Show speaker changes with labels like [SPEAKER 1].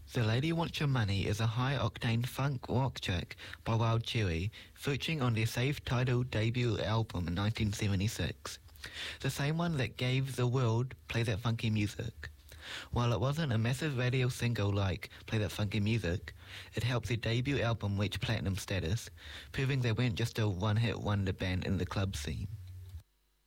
[SPEAKER 1] The Lady Wants Your Money is a high-octane funk rock track by Wild Cherry, featuring on their self-titled debut album in 1976. The same one that gave the world Play That Funky Music. While it wasn't a massive radio single like Play That Funky Music, it helped their debut album reach platinum status, proving they weren't just a one-hit wonder band in the club scene.